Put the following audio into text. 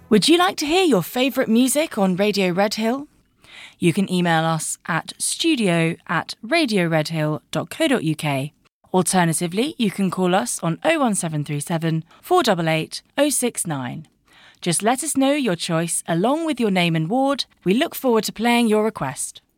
Would you like to hear your favourite music on Radio Redhill? You can email us at studio@radioredhill.co.uk. Alternatively, you can call us on 01737 488 069. Just let us know your choice along with your name and ward. We look forward to playing your request.